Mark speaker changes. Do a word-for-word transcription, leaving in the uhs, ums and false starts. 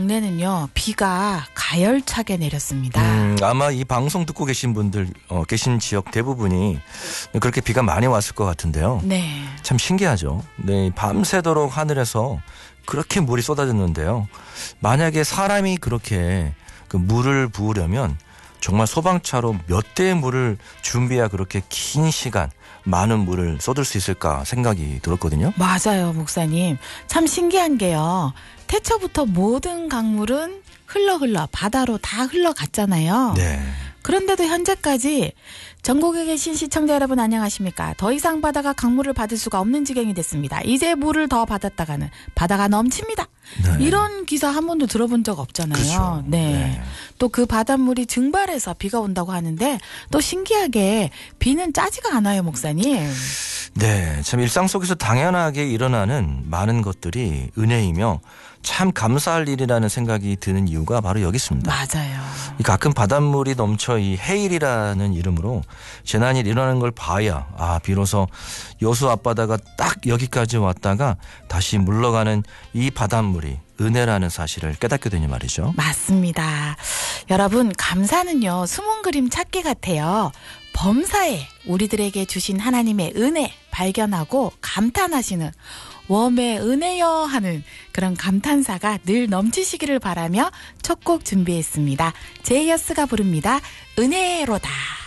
Speaker 1: 동네는요, 비가 가열차게 내렸습니다.
Speaker 2: 음, 아마 이 방송 듣고 계신 분들, 어, 계신 지역 대부분이 그렇게 비가 많이 왔을 것 같은데요.
Speaker 1: 네.
Speaker 2: 참 신기하죠. 네, 밤새도록 하늘에서 그렇게 물이 쏟아졌는데요. 만약에 사람이 그렇게 그 물을 부으려면 정말 소방차로 몇 대의 물을 준비해야 그렇게 긴 시간 많은 물을 쏟을 수 있을까 생각이 들었거든요.
Speaker 1: 맞아요, 목사님. 참 신기한 게요. 태초부터 모든 강물은 흘러 흘러 바다로 다 흘러갔잖아요.
Speaker 2: 네.
Speaker 1: 그런데도 현재까지 전국에 계신 시청자 여러분 안녕하십니까? 더 이상 바다가 강물을 받을 수가 없는 지경이 됐습니다. 이제 물을 더 받았다가는 바다가 넘칩니다.
Speaker 2: 네.
Speaker 1: 이런 기사 한 번도 들어본 적 없잖아요.
Speaker 2: 그렇죠.
Speaker 1: 네.
Speaker 2: 네.
Speaker 1: 또 그 바닷물이 증발해서 비가 온다고 하는데 또 신기하게 비는 짜지가 않아요, 목사님.
Speaker 2: 네, 참 일상 속에서 당연하게 일어나는 많은 것들이 은혜이며 참 감사할 일이라는 생각이 드는 이유가 바로 여기 있습니다.
Speaker 1: 맞아요.
Speaker 2: 이 가끔 바닷물이 넘쳐 이 해일이라는 이름으로 재난이 일어나는 걸 봐야 아 비로소 여수 앞바다가 딱 여기까지 왔다가 다시 물러가는 이 바닷물이 은혜라는 사실을 깨닫게 되니 말이죠.
Speaker 1: 맞습니다. 여러분, 감사는요, 숨은 그림 찾기 같아요. 범사에 우리들에게 주신 하나님의 은혜 발견하고 감탄하시는 웜의 은혜여 하는 그런 감탄사가 늘 넘치시기를 바라며 첫 곡 준비했습니다. 제이어스가 부릅니다. 은혜로다.